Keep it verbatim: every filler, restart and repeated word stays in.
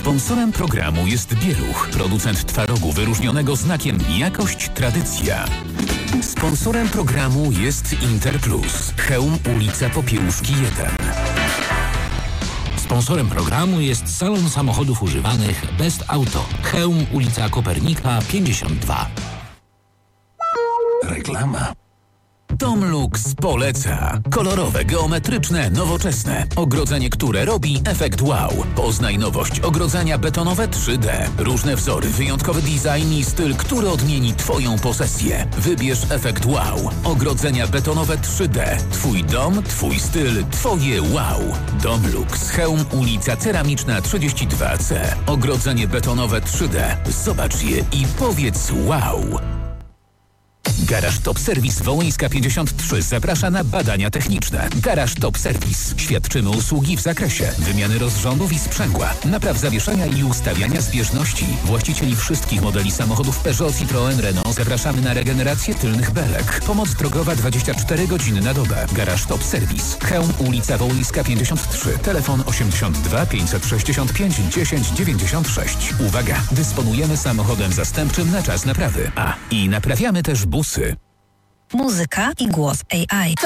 Sponsorem programu jest Bieluch, producent twarogu wyróżnionego znakiem jakość tradycja. Sponsorem programu jest Interplus, Chełm, ulica Popiełuszki jeden. Sponsorem programu jest salon samochodów używanych Best Auto, Chełm, ulica Kopernika pięćdziesiąt dwa. Reklama. Domlux poleca. Kolorowe, geometryczne, nowoczesne. Ogrodzenie, które robi efekt wow. Poznaj nowość ogrodzenia betonowe trzy D. Różne wzory, wyjątkowy design i styl, który odmieni Twoją posesję. Wybierz efekt wow. Ogrodzenia betonowe trzy D. Twój dom, Twój styl, Twoje wow. Domlux, Chełm, ulica Ceramiczna trzydzieści dwa C. Ogrodzenie betonowe trzy D. Zobacz je i powiedz wow. Garaż Top Service Wołyńska pięćdziesiąt trzy zaprasza na badania techniczne. Garaż Top Service. Świadczymy usługi w zakresie wymiany rozrządów i sprzęgła, napraw zawieszenia i ustawiania zbieżności. Właścicieli wszystkich modeli samochodów Peugeot, Citroën, Renault zapraszamy na regenerację tylnych belek. Pomoc drogowa dwadzieścia cztery godziny na dobę. Garaż Top Service. Chełm, ulica Wołyńska pięćdziesiąt trzy. Telefon osiemdziesiąt dwa pięćset sześćdziesiąt pięć dziesięć dziewięćdziesiąt sześć. Uwaga! Dysponujemy samochodem zastępczym na czas naprawy. A i naprawiamy też busy. Muzyka i głos A I.